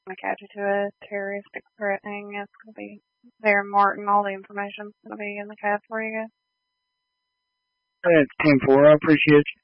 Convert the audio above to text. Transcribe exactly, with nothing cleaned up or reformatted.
going to catch you to a terroristic threatening. It's going to be there, Martin. All the information's going to be in the cast for you guys. That's ten four. I appreciate you.